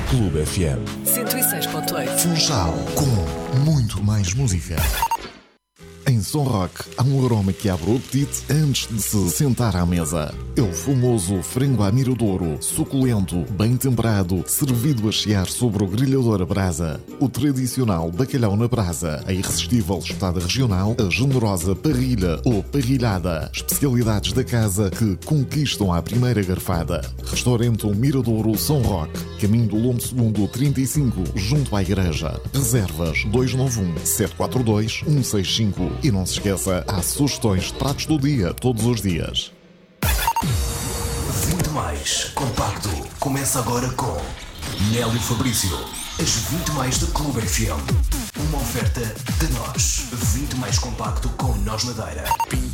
Clube FM 106.8. Funchal, com muito mais música. Em Som Rock, há um aroma que abre o apetite antes de se sentar à mesa. É o famoso frango à miradouro, suculento, bem temperado, servido a chiar sobre o grelhador a brasa. O tradicional bacalhau na brasa, a irresistível espetada regional, a generosa parrilha ou parrilhada. Especialidades da casa que conquistam à primeira garfada. Restaurante Miradouro Som Rock, caminho do Lombo Segundo 35, junto à igreja. Reservas 291-742-165. E não se esqueça, há sugestões de pratos do dia, todos os dias. 20 mais compacto. Começa agora com Nélio Fabrício. As 20 mais da Clube FM. Uma oferta de nós. 20 mais compacto com Nós Madeira.